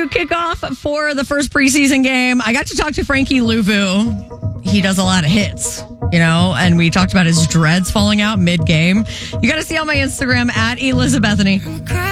kickoff for the first preseason game. I got to talk to Frankie Louvu. He does a lot of hits, and we talked about his dreads falling out mid-game. You got to see on my Instagram at Elizabethany.